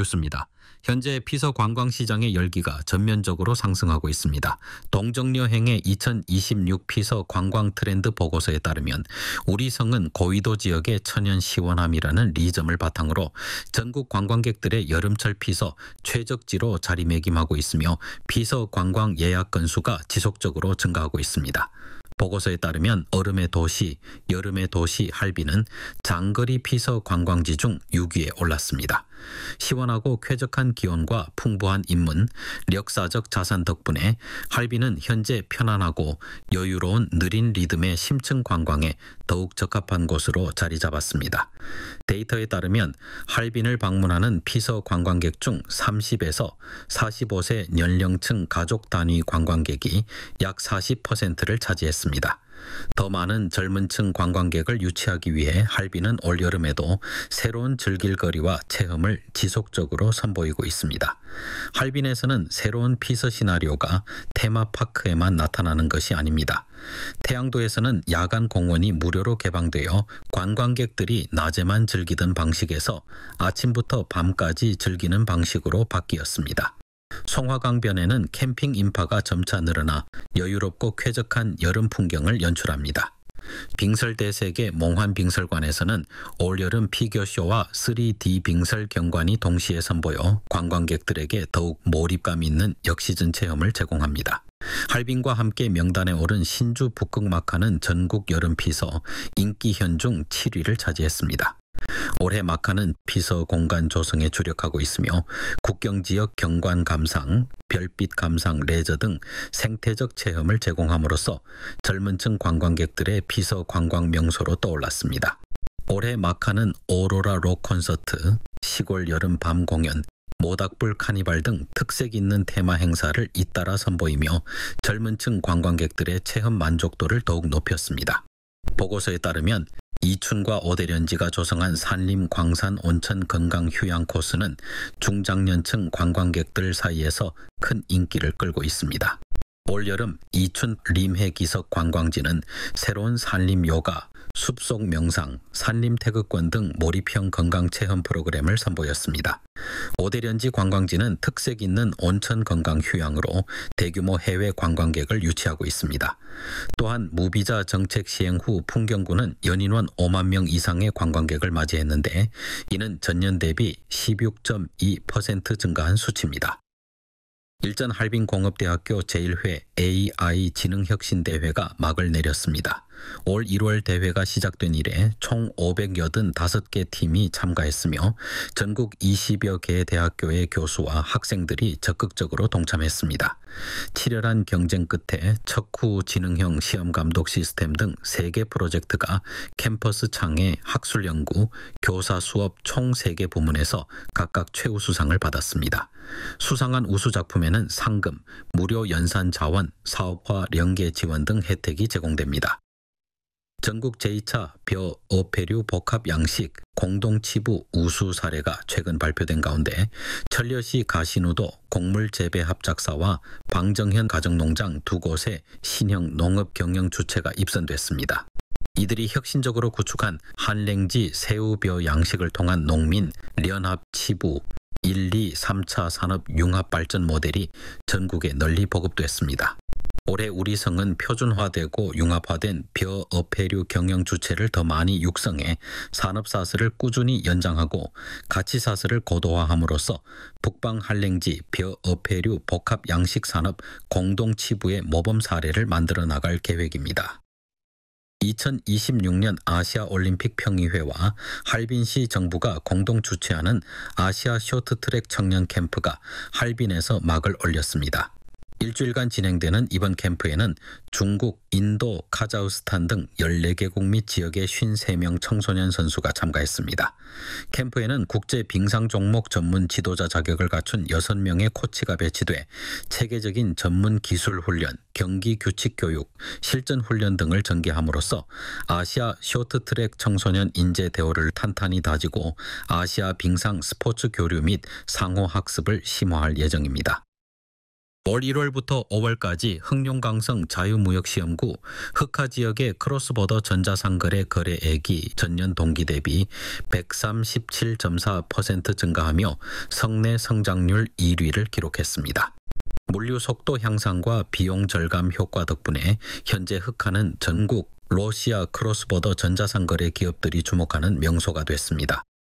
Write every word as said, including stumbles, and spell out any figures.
뉴스입니다. 현재 피서 관광시장의 열기가 전면적으로 상승하고 있습니다. 동정여행의 이천이십육 피서 관광 트렌드 보고서에 따르면 우리 성은 고위도 지역의 천연 시원함이라는 리점을 바탕으로 전국 관광객들의 여름철 피서 최적지로 자리매김하고 있으며 피서 관광 예약 건수가 지속적으로 증가하고 있습니다. 보고서에 따르면 얼음의 도시, 여름의 도시 할빈은 장거리 피서 관광지 중 육 위에 올랐습니다. 시원하고 쾌적한 기온과 풍부한 인문, 역사적 자산 덕분에 할빈은 현재 편안하고 여유로운 느린 리듬의 심층 관광에 더욱 적합한 곳으로 자리 잡았습니다. 데이터에 따르면 할빈을 방문하는 피서 관광객 중 삼십에서 사십오 세 연령층 가족 단위 관광객이 약 사십 퍼센트를 차지했습니다. 더 많은 젊은층 관광객을 유치하기 위해 할빈은 올여름에도 새로운 즐길거리와 체험을 지속적으로 선보이고 있습니다. 할빈에서는 새로운 피서 시나리오가 테마파크에만 나타나는 것이 아닙니다. 태양도에서는 야간 공원이 무료로 개방되어 관광객들이 낮에만 즐기던 방식에서 아침부터 밤까지 즐기는 방식으로 바뀌었습니다. 송화강변에는 캠핑 인파가 점차 늘어나 여유롭고 쾌적한 여름 풍경을 연출합니다. 빙설대세계 몽환빙설관에서는 올여름 피겨쇼와 쓰리디 빙설 경관이 동시에 선보여 관광객들에게 더욱 몰입감 있는 역시즌 체험을 제공합니다. 할빈과 함께 명단에 오른 신주 북극마카는 전국 여름 피서 인기 현중 칠 위를 차지했습니다. 올해 마카는 피서 공간 조성에 주력하고 있으며 국경지역 경관 감상, 별빛 감상 레저 등 생태적 체험을 제공함으로써 젊은층 관광객들의 피서 관광 명소로 떠올랐습니다. 올해 마카는 오로라 록 콘서트, 시골 여름 밤 공연, 모닥불 카니발 등 특색 있는 테마 행사를 잇따라 선보이며 젊은층 관광객들의 체험 만족도를 더욱 높였습니다. 보고서에 따르면 이춘과 오대련지가 조성한 산림 광산 온천 건강 휴양 코스는 중장년층 관광객들 사이에서 큰 인기를 끌고 있습니다. 올여름 이춘 림해기석 관광지는 새로운 산림 요가, 숲속 명상, 산림 태극권 등 몰입형 건강 체험 프로그램을 선보였습니다. 오대련지 관광지는 특색 있는 온천 건강 휴양으로 대규모 해외 관광객을 유치하고 있습니다. 또한 무비자 정책 시행 후 풍경구는 연인원 오만 명 이상의 관광객을 맞이했는데 이는 전년 대비 십육 점 이 퍼센트 증가한 수치입니다. 일전 할빈공업대학교 제일 회 에이아이 지능혁신대회가 막을 내렸습니다. 올 일월 대회가 시작된 이래 총 오백팔십오 개 팀이 참가했으며 전국 이십여 개 대학교의 교수와 학생들이 적극적으로 동참했습니다. 치열한 경쟁 끝에 척후 지능형 시험감독 시스템 등 세 개 프로젝트가 캠퍼스 창의 학술연구, 교사 수업 총 세 개 부문에서 각각 최우수상을 받았습니다. 수상한 우수작품에는 상금, 무료 연산 자원, 사업화 연계 지원 등 혜택이 제공됩니다. 전국 제이 차 벼 어패류 복합 양식 공동치부 우수 사례가 최근 발표된 가운데 천려시 가신우도 곡물재배합작사와 방정현 가정농장 두 곳의 신형 농업 경영 주체가 입선됐습니다. 이들이 혁신적으로 구축한 한랭지 새우벼 양식을 통한 농민 연합 치부 일, 이, 삼 차 산업 융합 발전 모델이 전국에 널리 보급됐습니다. 올해 우리 성은 표준화되고 융합화된 벼 어패류 경영 주체를 더 많이 육성해 산업사슬을 꾸준히 연장하고 가치사슬을 고도화함으로써 북방 한랭지 벼 어패류 복합 양식산업 공동치부의 모범 사례를 만들어 나갈 계획입니다. 이천이십육 년 아시아올림픽 평의회와 할빈시 정부가 공동 주최하는 아시아 쇼트트랙 청년 캠프가 할빈에서 막을 올렸습니다. 일주일간 진행되는 이번 캠프에는 중국, 인도, 카자흐스탄 등 열네 개국 및 지역의 오십삼 명 청소년 선수가 참가했습니다. 캠프에는 국제 빙상 종목 전문 지도자 자격을 갖춘 여섯 명의 코치가 배치돼 체계적인 전문 기술 훈련, 경기 규칙 교육, 실전 훈련 등을 전개함으로써 아시아 쇼트트랙 청소년 인재 대우를 탄탄히 다지고 아시아 빙상 스포츠 교류 및 상호 학습을 심화할 예정입니다. 올 일월부터 오월까지 흑룡강성 자유무역시험구 흑하 지역의 크로스보더 전자상거래 거래액이 전년 동기 대비 백삼십칠 점 사 퍼센트 증가하며 성내 성장률 일 위를 기록했습니다. 물류 속도 향상과 비용 절감 효과 덕분에 현재 흑하는 전국 러시아 크로스보더 전자상거래 기업들이 주목하는 명소가 됐습니다.